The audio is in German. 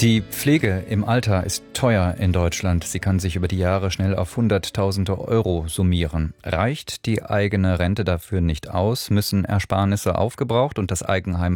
Die Pflege im Alter ist teuer in Deutschland. Sie kann sich über die Jahre schnell auf Hunderttausende Euro summieren. Reicht die eigene Rente dafür nicht aus, müssen Ersparnisse aufgebraucht und das Eigenheim